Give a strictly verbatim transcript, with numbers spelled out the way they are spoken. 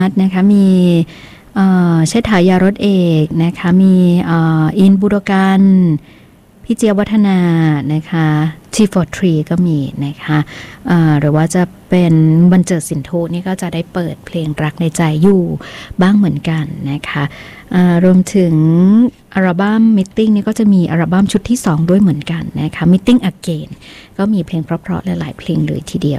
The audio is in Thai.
นะคะมีเชษฐายารถเอกนะคะมีอินบุรกันพี่เจียวัฒนานะคะทีฟอร์ทรีก็มีนะคะหรือว่าจะเป็นบรรเจิดสินโทนี่ก็จะได้เปิดเพลงรักในใจอยู่บ้างเหมือนกันนะคะรวมถึงอัลบั้ม Meeting นี่ก็จะมีอัลบั้มชุดที่สองด้วยเหมือนกันนะคะ Meeting Again ก็มีเพลงเพราะๆหลายๆเพลงเลยทีเดียว